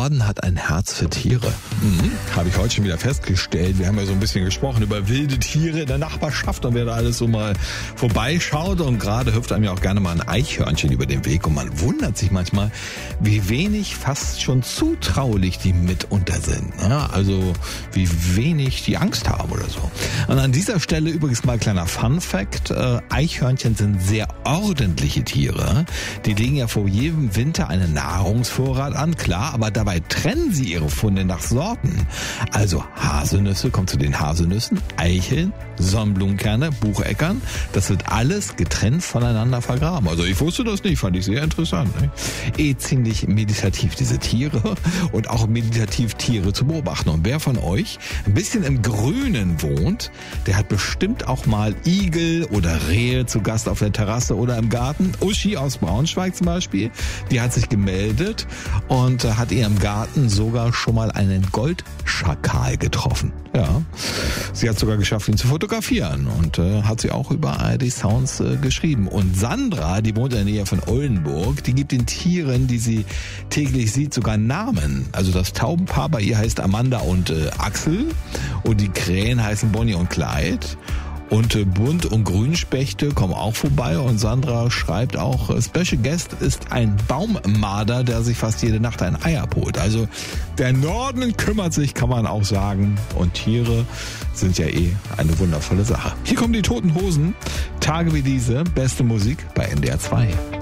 Norden hat ein Herz für Tiere. Habe ich heute schon wieder festgestellt. Wir haben ja so ein bisschen gesprochen über wilde Tiere in der Nachbarschaft und wer da alles so mal vorbeischaut. Und gerade hüpft einem ja auch gerne mal ein Eichhörnchen über den Weg. Und man wundert sich manchmal, wie wenig, fast schon zutraulich die mitunter sind. Ja, also wie wenig die Angst haben oder so. Und an dieser Stelle übrigens mal ein kleiner Fun-Fact. Eichhörnchen sind sehr ordentliche Tiere. Die legen ja vor jedem Winter einen Nahrungsvorrat an, klar, aber dabei trennen sie ihre Funde nach Sorten. Also Haselnüsse, kommt zu den Haselnüssen, Eicheln, Sonnenblumenkerne, Bucheckern, das wird alles getrennt voneinander vergraben. Also ich wusste das nicht, fand ich sehr interessant. Ne? Ziemlich meditativ diese Tiere und auch meditativ Tiere zu beobachten. Und wer von euch ein bisschen im Grünen wohnt, der hat bestimmt auch mal Igel oder Rehe zu Gast auf der Terrasse oder im Garten. Uschi aus Braunschweig zum Beispiel, die hat sich gemeldet und hat ihr im Garten sogar schon mal einen Goldschakal getroffen. Ja, sie hat sogar geschafft, ihn zu fotografieren und hat sie auch über ARD Sounds geschrieben. Und Sandra, die wohnt in der Nähe von Oldenburg, die gibt den Tieren, die sie täglich sieht, sogar Namen. Also das Taubenpaar bei ihr heißt Amanda und Axel und die Krähen heißen Bonnie und Clyde. Und Bunt- und Grünspechte kommen auch vorbei und Sandra schreibt auch, Special Guest ist ein Baummarder, der sich fast jede Nacht ein Ei abholt. Also der Norden kümmert sich, kann man auch sagen. Und Tiere sind ja eine wundervolle Sache. Hier kommen die Toten Hosen, Tage wie diese, beste Musik bei NDR 2.